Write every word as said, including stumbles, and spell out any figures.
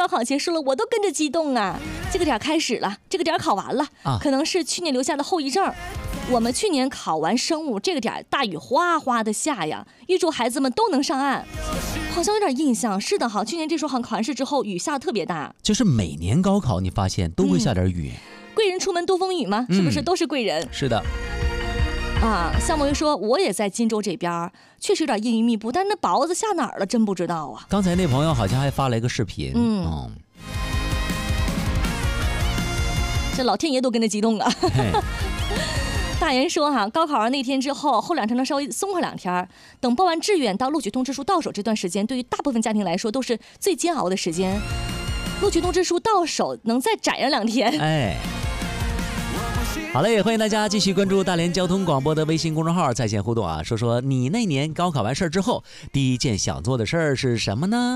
考结束了，我都跟着激动啊！这个点开始了，这个点考完了，啊、可能是去年留下的后遗症。我们去年考完生物，这个点大雨哗哗的下呀，预祝孩子们都能上岸。好像有点印象，是的哈，去年这时候好像考完试之后雨下特别大。 就是每年高考你发现都会下点雨。 嗯、贵人出门多风雨吗？是不是都是贵人？ 嗯、是的。 啊，向某说我也在荆州这边，确实有点阴雨密布，但那雹子下哪儿了真不知道啊。 刚才那朋友好像还发了一个视频，嗯。嗯这老天爷都跟着激动了。大人说哈，高考完那天之后，后两天能稍微松快两天，等报完志愿到录取通知书到手这段时间，对于大部分家庭来说都是最煎熬的时间。录取通知书到手能再攒上两天。 哎，好了，也欢迎大家继续关注大连交通广播的微信公众号在线互动啊，说说你那年高考完事儿之后，第一件想做的事儿是什么呢？